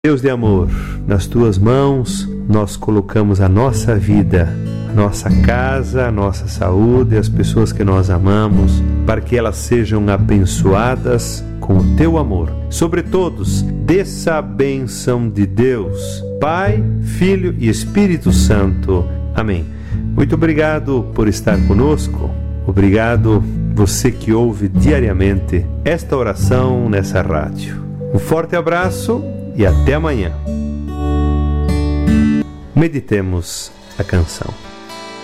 Deus de amor, nas tuas mãos nós colocamos a nossa vida, a nossa casa, a nossa saúde, as pessoas que nós amamos, para que elas sejam abençoadas com o teu amor. Sobre todos, desça a bênção de Deus, Pai, Filho e Espírito Santo. Amém. Muito obrigado por estar conosco. Obrigado você que ouve diariamente esta oração nessa rádio. Um forte abraço e até amanhã. Meditemos a canção.